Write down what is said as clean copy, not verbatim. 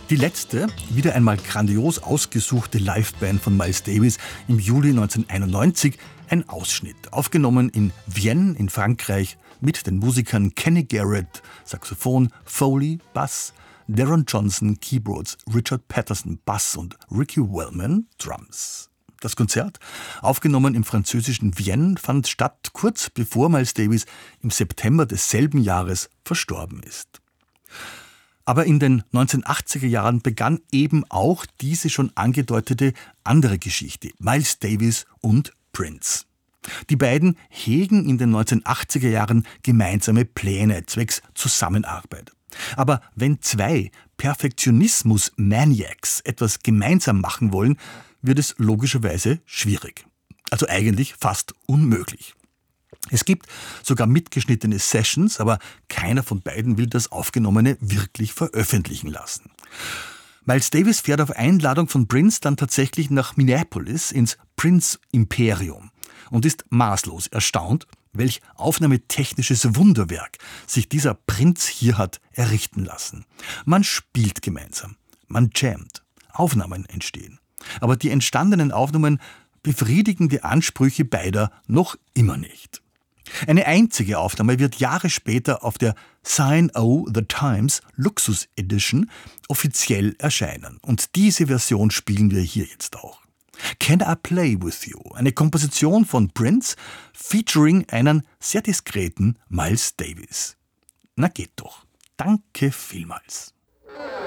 Die letzte, wieder einmal grandios ausgesuchte Liveband von Miles Davis im Juli 1991, ein Ausschnitt, aufgenommen in Vienne in Frankreich mit den Musikern Kenny Garrett, Saxophon, Foley, Bass, Deron Johnson, Keyboards, Richard Patterson, Bass und Ricky Wellman, Drums. Das Konzert, aufgenommen im französischen Vienne, fand statt kurz bevor Miles Davis im September desselben Jahres verstorben ist. Aber in den 1980er Jahren begann eben auch diese schon angedeutete andere Geschichte, Miles Davis und Prince. Die beiden hegen in den 1980er Jahren gemeinsame Pläne zwecks Zusammenarbeit. Aber wenn zwei Perfektionismus-Maniacs etwas gemeinsam machen wollen, wird es logischerweise schwierig. Also eigentlich fast unmöglich. Es gibt sogar mitgeschnittene Sessions, aber keiner von beiden will das Aufgenommene wirklich veröffentlichen lassen. Miles Davis fährt auf Einladung von Prince dann tatsächlich nach Minneapolis ins Prince Imperium und ist maßlos erstaunt, welch aufnahmetechnisches Wunderwerk sich dieser Prinz hier hat errichten lassen. Man spielt gemeinsam, man jammt, Aufnahmen entstehen. Aber die entstandenen Aufnahmen befriedigen die Ansprüche beider noch immer nicht. Eine einzige Aufnahme wird Jahre später auf der Sign O' the Times Luxus Edition offiziell erscheinen. Und diese Version spielen wir hier jetzt auch. Can I Play With You? Eine Komposition von Prince featuring einen sehr diskreten Miles Davis. Na geht doch. Danke vielmals.